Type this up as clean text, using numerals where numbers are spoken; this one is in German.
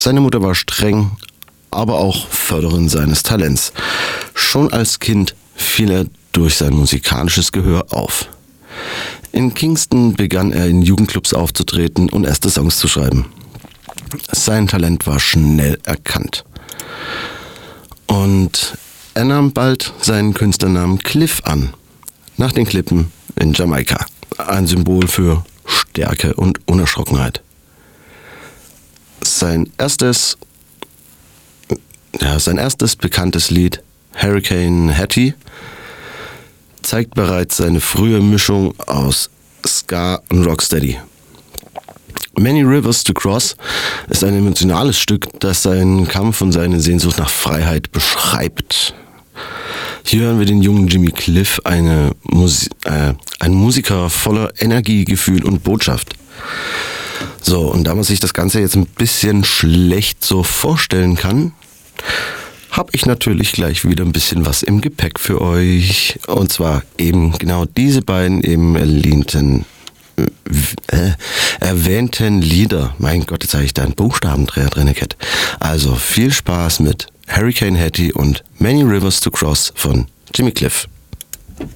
Seine Mutter war streng, aber auch Förderin seines Talents. Schon als Kind fiel er durch sein musikalisches Gehör auf. In Kingston begann er in Jugendclubs aufzutreten und erste Songs zu schreiben. Sein Talent war schnell erkannt. Und er nahm bald seinen Künstlernamen Cliff an, nach den Klippen in Jamaika. Ein Symbol für Stärke und Unerschrockenheit. Sein erstes bekanntes Lied, Hurricane Hattie, zeigt bereits seine frühe Mischung aus Ska und Rocksteady. Many Rivers to Cross ist ein emotionales Stück, das seinen Kampf und seine Sehnsucht nach Freiheit beschreibt. Hier hören wir den jungen Jimmy Cliff, ein Musiker voller Energie, Gefühl und Botschaft. So, und da man sich das Ganze jetzt ein bisschen schlecht so vorstellen kann, habe ich natürlich gleich wieder ein bisschen was im Gepäck für euch. Und zwar eben genau diese beiden eben erwähnten Lieder. Mein Gott, jetzt habe ich da einen Buchstabendreher drin, Cat. Also viel Spaß mit Hurricane Hattie und Many Rivers to Cross von Jimmy Cliff.